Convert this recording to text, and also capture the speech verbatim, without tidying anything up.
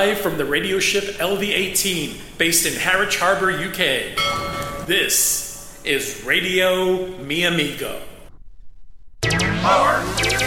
live from the radio ship L V eighteen, based in Harwich Harbour, U K. This is Radio Mi Amigo. Power.